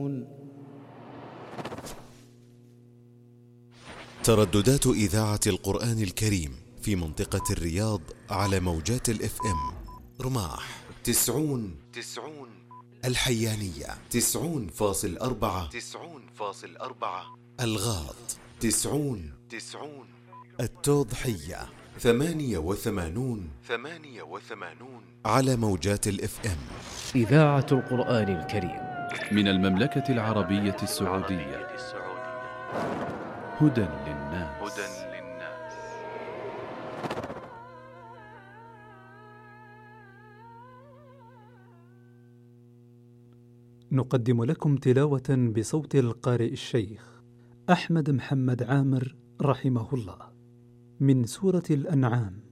ترددات إذاعة القرآن الكريم في منطقة الرياض على موجات الFM: رماح 90 الحيانية 90.4 الغاط 90 التوضحية 88 على موجات الFM. إذاعة القرآن الكريم من المملكة العربية السعودية. هدى للناس. نقدم لكم تلاوة بصوت القارئ الشيخ أحمد محمد عامر رحمه الله من سورة الأنعام